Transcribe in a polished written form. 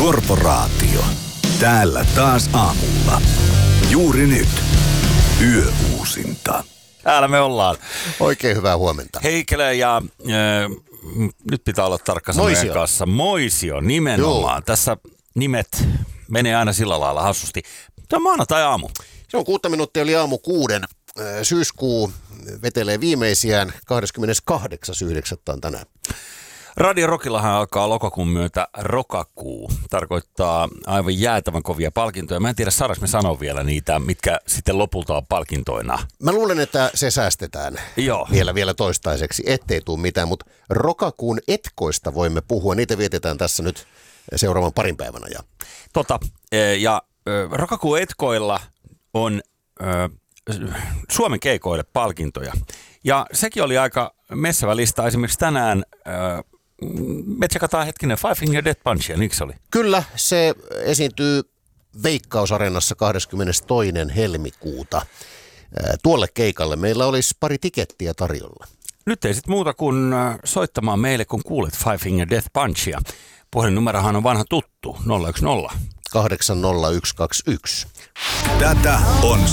Korporaatio. Täällä taas aamulla. Juuri nyt. Yöuusinta. Täällä me ollaan. Oikein hyvää huomenta. Heikelä ja nyt pitää olla tarkka sanojen kanssa. Moisio nimenomaan. Joo. Tässä nimet menee aina sillä lailla hassusti. Tämä on maanantai-aamu. Se on 6 minuuttia eli aamu 6. Syyskuu vetelee viimeisiään 28.9. tänään. Radio Rockillahan alkaa lokakuun myötä rokakuu. Tarkoittaa aivan jäätävän kovia palkintoja. Mä en tiedä, saadaanko me sanoa vielä niitä, mitkä sitten lopulta on palkintoina. Mä luulen, että se säästetään vielä toistaiseksi, ettei tule mitään, mutta rokakuun etkoista voimme puhua. Niitä vietetään tässä nyt seuraavan parin päivän ajan. Rokakuun etkoilla on Suomen keikoille palkintoja. Ja sekin oli aika messävä lista. Esimerkiksi tänään me tsekataan hetkinen Five Finger Death Punchia, niin se oli? Kyllä, se esiintyy Veikkausareenassa 22. helmikuuta. Tuolle keikalle meillä olisi pari tikettiä tarjolla. Nyt ei sitten muuta kuin soittamaan meille, kun kuulet Five Finger Death Punchia. Puhelinnumerohan on vanha tuttu, 010 80121. Tätä on